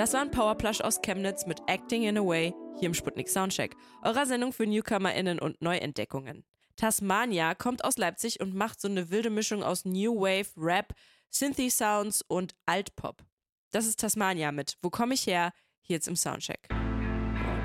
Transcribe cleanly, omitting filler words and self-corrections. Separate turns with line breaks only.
Das war ein Powerplush aus Chemnitz mit Acting in a Way hier im Sputnik Soundcheck, eurer Sendung für NewcomerInnen und Neuentdeckungen. Tasmania kommt aus Leipzig und macht so eine wilde Mischung aus New Wave, Rap, Synthy-Sounds und Altpop. Das ist Tasmania mit Wo komm ich her? Hier jetzt im Soundcheck.